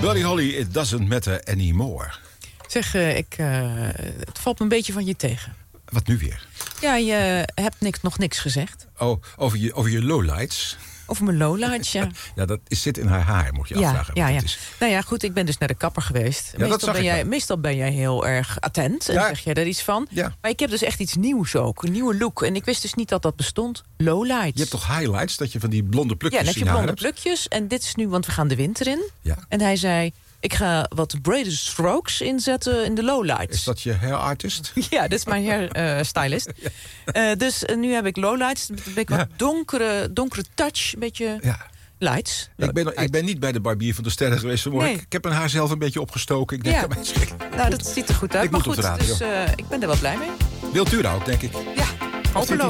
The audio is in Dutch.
Buddy Holly, it doesn't matter anymore. Zeg, het valt me een beetje van je tegen. Wat nu weer? Ja, je hebt nog niks gezegd. Oh, over je lowlights. Over mijn lowlights, ja. Ja, dat zit in haar haar, moet je afvragen. Ja. Is. Nou ja, goed, ik ben dus naar de kapper geweest. Ja, meestal ben jij heel erg attent en zeg jij er iets van. Ja. Maar ik heb dus echt iets nieuws ook, een nieuwe look. En ik wist dus niet dat dat bestond. Lowlights. Je hebt toch highlights, dat je van die blonde plukjes in haar hebt? Ja, dan heb je blonde plukjes. En dit is nu, want we gaan de winter in. Ja. En hij zei, ik ga wat braided strokes inzetten in de lowlights. Is dat je hair artist? Ja, dat is mijn hairstylist. Dus nu heb ik lowlights. Een beetje wat donkere touch, een beetje... Ja. Lights. Ik ben niet bij de barbier van de sterren geweest vanmorgen. Nee. Ik heb mijn haar zelf een beetje opgestoken. Ik denk, nou, dat ziet er goed uit. Ik maar moet goed, op de radio. Dus ik ben er wel blij mee. Wilt u dat ook, denk ik? Ja, hopeloos.